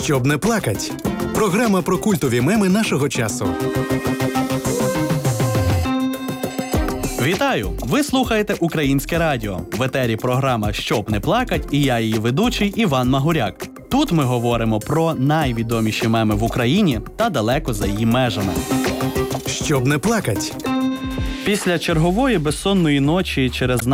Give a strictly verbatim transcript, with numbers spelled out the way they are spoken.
Щоб не плакать. Програма про культові меми нашого часу. Вітаю! Ви слухаєте Українське радіо. В етері програма «Щоб не плакать» і я її ведучий Іван Магуряк. Тут ми говоримо про найвідоміші меми в Україні та далеко за її межами. Щоб не плакать. Після чергової безсонної ночі через